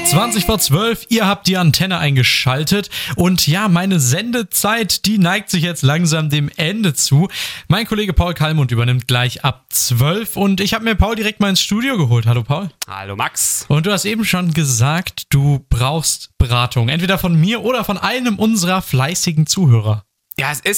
11:20, ihr habt die Antenne eingeschaltet und ja, meine Sendezeit, die neigt sich jetzt langsam dem Ende zu. Mein Kollege Paul Kallmund übernimmt gleich ab 12 und ich habe mir Paul direkt mal ins Studio geholt. Hallo Paul. Hallo Max. Und du hast eben schon gesagt, du brauchst Beratung, entweder von mir oder von einem unserer fleißigen Zuhörer. Ja, es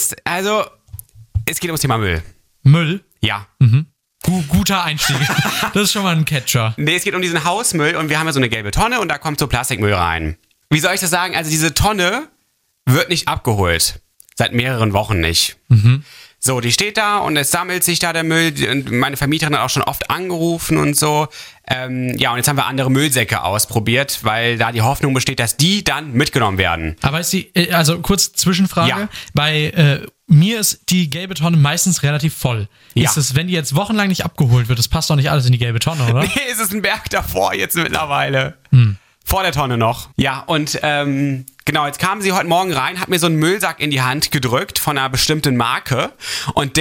geht ums Thema Müll. Müll? Ja. Guter Einstieg. Das ist schon mal ein Catcher. Nee, es geht um diesen Hausmüll und wir haben ja so eine gelbe Tonne und da kommt so Plastikmüll rein. Wie soll ich das sagen? Also diese Tonne wird nicht abgeholt. Seit mehreren Wochen nicht. So, die steht da und es sammelt sich da der Müll. Und meine Vermieterin hat auch schon oft angerufen und so. Und jetzt haben wir andere Müllsäcke ausprobiert, weil da die Hoffnung besteht, dass die dann mitgenommen werden. Aber ist die, also kurz Zwischenfrage, Ja. Bei mir ist die gelbe Tonne meistens relativ voll. Ja. Ist es, wenn die jetzt wochenlang nicht abgeholt wird, das passt doch nicht alles in die gelbe Tonne, oder? Nee, es ist ein Berg davor jetzt mittlerweile. Vor der Tonne noch. Ja, und genau, jetzt kam sie heute Morgen rein, hat mir so einen Müllsack in die Hand gedrückt von einer bestimmten Marke und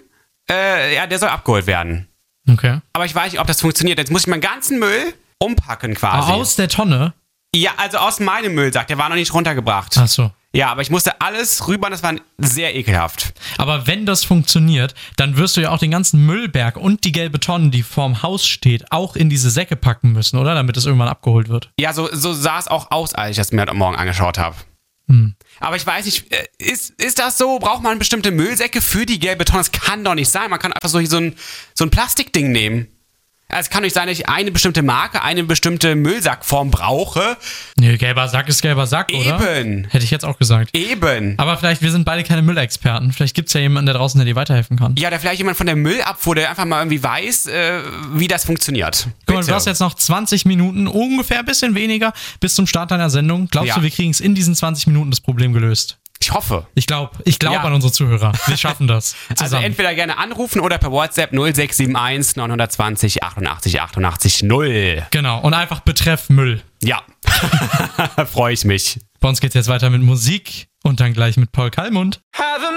der soll abgeholt werden. Okay. Aber ich weiß nicht, ob das funktioniert. Jetzt muss ich meinen ganzen Müll umpacken quasi. Aus der Tonne? Ja, also aus meinem Müllsack, der war noch nicht runtergebracht. Ach so. Ja, aber ich musste alles rüber und das war sehr ekelhaft. Aber wenn das funktioniert, dann wirst du ja auch den ganzen Müllberg und die gelbe Tonne, die vorm Haus steht, auch in diese Säcke packen müssen, oder? Damit es irgendwann abgeholt wird. Ja, so sah es auch aus, als ich das mir heute Morgen angeschaut habe. Aber ich weiß nicht, ist das so? Braucht man bestimmte Müllsäcke für die gelbe Tonne? Das kann doch nicht sein. Man kann einfach so ein Plastikding nehmen. Also es kann nicht sein, dass ich eine bestimmte Marke, eine bestimmte Müllsackform brauche. Nee, gelber Sack ist gelber Sack, oder? Eben. Hätte ich jetzt auch gesagt. Eben. Aber vielleicht, wir sind beide keine Müllexperten. Vielleicht gibt es ja jemanden da draußen, der dir weiterhelfen kann. Ja, oder vielleicht jemand von der Müllabfuhr, der einfach mal irgendwie weiß, wie das funktioniert. Guck mal, du hast jetzt noch 20 Minuten, ungefähr ein bisschen weniger, bis zum Start deiner Sendung. Glaubst du, wir kriegen es in diesen 20 Minuten das Problem gelöst? Ich hoffe. Ich glaube Ja. an unsere Zuhörer. Wir schaffen das. Also Zusammen. entweder gerne anrufen oder per WhatsApp 0671 920 88 88 0. Genau, und einfach betreff Müll. Ja, freue ich mich. Bei uns geht's jetzt weiter mit Musik und dann gleich mit Paul Kallmund. Have a